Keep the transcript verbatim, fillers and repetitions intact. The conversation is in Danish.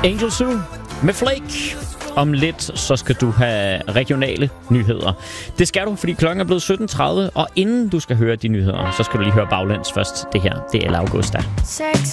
Angel Zoo med Flake. Om lidt, så skal du have regionale nyheder. Det skal du, fordi klokken er blevet sytten tredive, og inden du skal høre de nyheder, så skal du lige høre baglæns først. Det her, det er El Augusta. Sex